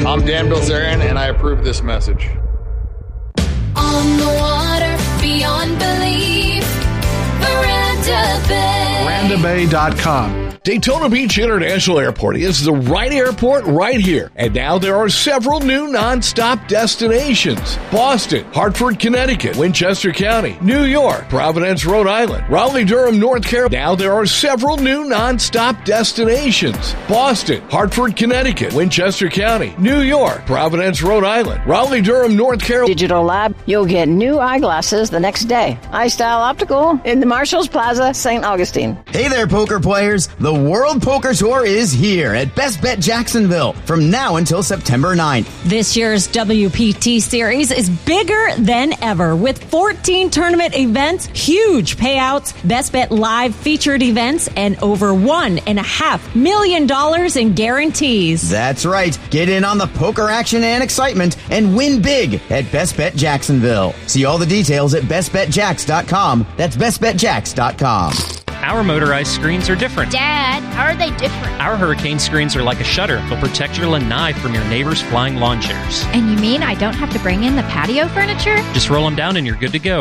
I'm Dan Bilzerian, and I approve this message. On the water, beyond belief, Veranda Bay. VerandaBay.com. Daytona Beach International Airport is the right airport right here. And now there are several new nonstop destinations. Boston, Hartford, Connecticut, Winchester County, New York, Providence, Rhode Island, Raleigh-Durham, North Carolina. Now there are several new nonstop destinations. Boston, Hartford, Connecticut, Winchester County, New York, Providence, Rhode Island, Raleigh-Durham, North Carolina. Digital Lab, you'll get new eyeglasses the next day. iStyle Optical in the Marshalls Plaza, St. Augustine. Hey there, poker players. The World Poker Tour is here at Best Bet Jacksonville from now until September 9th. This year's WPT series is bigger than ever with 14 tournament events, huge payouts, Best Bet Live featured events, and over $1.5 million in guarantees. That's right. Get in on the poker action and excitement and win big at Best Bet Jacksonville. See all the details at bestbetjacks.com. That's bestbetjacks.com. Our motorized screens are different. Dad, how are they different? Our hurricane screens are like a shutter. They'll protect your lanai from your neighbor's flying lawn chairs. And you mean I don't have to bring in the patio furniture? Just roll them down and you're good to go.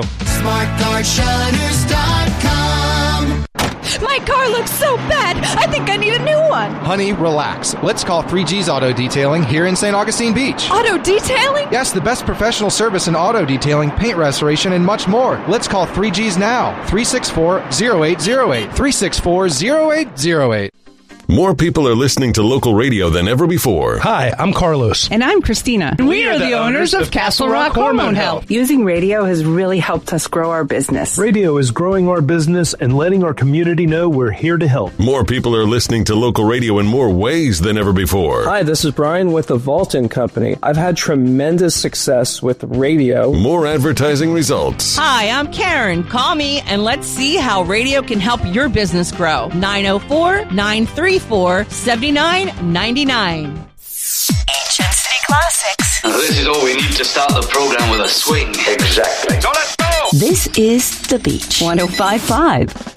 SmartGuardShutters.com. My car looks so bad, I think I need a new one. Honey, relax. Let's call 3G's Auto Detailing here in St. Augustine Beach. Auto detailing? Yes, the best professional service in auto detailing, paint restoration, and much more. Let's call 3G's now. 364-0808. 364-0808. More people are listening to local radio than ever before. Hi, I'm Carlos. And I'm Christina. We are the owners of Castle Rock Hormone Health. Using radio has really helped us grow our business. Radio is growing our business and letting our community know we're here to help. More people are listening to local radio in more ways than ever before. Hi, this is Brian with the Vaulton Company. I've had tremendous success with radio. More advertising results. Hi, I'm Karen. Call me and let's see how radio can help your business grow. 904-934-7999. Ancient City Classics. This is all we need to start the program with a swing. Exactly. So let's go! This is The Beach 105.5.